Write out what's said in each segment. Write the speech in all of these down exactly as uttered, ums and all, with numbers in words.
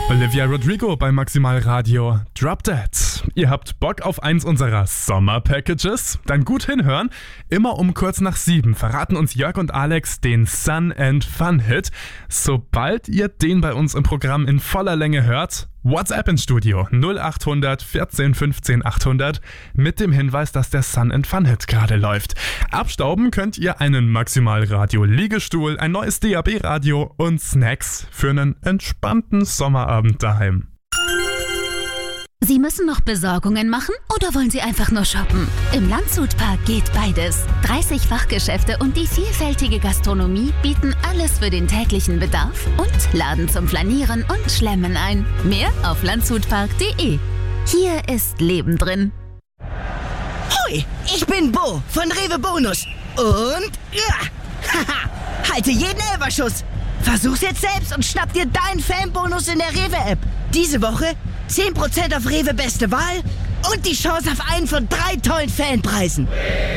Olivia Rodrigo bei Maximal Radio. Drop Dead. Ihr habt Bock auf eins unserer Sommer-Packages? Dann gut hinhören. Immer um kurz nach sieben verraten uns Jörg und Alex den Sun and Fun Hit. Sobald ihr den bei uns im Programm in voller Länge hört, WhatsApp ins Studio null acht hundert vierzehn fünfzehn achthundert mit dem Hinweis, dass der Sun and Fun Hit gerade läuft. Abstauben könnt ihr einen Maximal Radio Liegestuhl, ein neues D A B Radio und Snacks für einen entspannten Sommerabend daheim. Sie müssen noch Besorgungen machen oder wollen Sie einfach nur shoppen? Im Landshutpark geht beides. dreißig Fachgeschäfte und die vielfältige Gastronomie bieten alles für den täglichen Bedarf und laden zum Flanieren und Schlemmen ein. Mehr auf landshutpark punkt de. Hier ist Leben drin. Hoi, ich bin Bo von Rewe Bonus. Und ja, haha, halte jeden Elberschuss. Versuch's jetzt selbst und schnapp dir deinen Fanbonus in der Rewe-App. Diese Woche zehn Prozent auf Rewe Beste Wahl und die Chance auf einen von drei tollen Fanpreisen.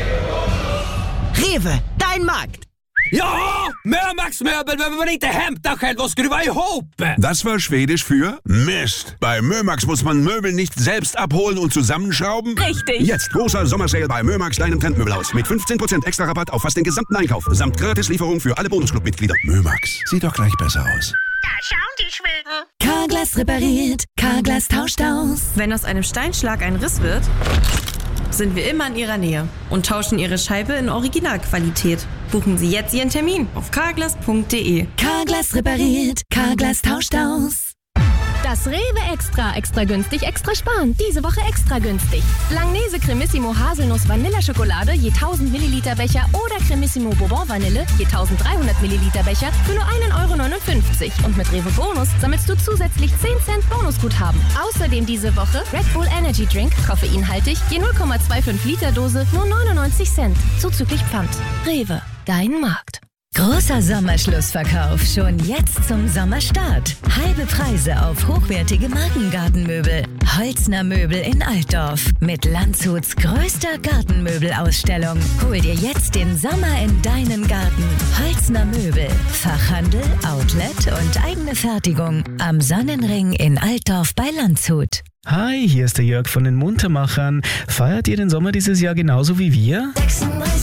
Rewe, dein Markt. Ja, Mörmax Möbel, wenn man inte hämta själv och skruva ihop. Das war Schwedisch für Mist. Bei Mörmax muss man Möbel nicht selbst abholen und zusammenschrauben. Richtig. Jetzt großer Sommersale bei Mörmax, deinem Trendmöbelhaus. Mit fünfzehn Prozent extra Rabatt auf fast den gesamten Einkauf. Samt Gratislieferung für alle Bonusclub-Mitglieder. Mörmax, sieht doch gleich besser aus. Da schauen die Schweden. Carglass repariert, Carglass tauscht aus. Wenn aus einem Steinschlag ein Riss wird, sind wir immer in Ihrer Nähe und tauschen Ihre Scheibe in Originalqualität. Buchen Sie jetzt Ihren Termin auf carglass punkt de. Carglass repariert, Carglass tauscht aus. Das Rewe Extra, extra günstig, extra sparen. Diese Woche extra günstig. Langnese Cremissimo Haselnuss Vanilleschokolade je tausend Milliliter Becher oder Cremissimo Bourbon Vanille je dreizehnhundert Milliliter Becher für nur ein Euro neunundfünfzig. Und mit Rewe Bonus sammelst du zusätzlich zehn Cent Bonusguthaben. Außerdem diese Woche Red Bull Energy Drink, koffeinhaltig, je null Komma fünfundzwanzig Liter Dose, nur neunundneunzig Cent. Zuzüglich Pfand. Rewe, dein Markt. Großer Sommerschlussverkauf, schon jetzt zum Sommerstart. Halbe Preise auf hochwertige Markengartenmöbel. Holzner Möbel in Altdorf mit Landshuts größter Gartenmöbelausstellung. Hol dir jetzt den Sommer in deinen Garten. Holzner Möbel, Fachhandel, Outlet und eigene Fertigung am Sonnenring in Altdorf bei Landshut. Hi, hier ist der Jörg von den Muntermachern. Feiert ihr den Sommer dieses Jahr genauso wie wir?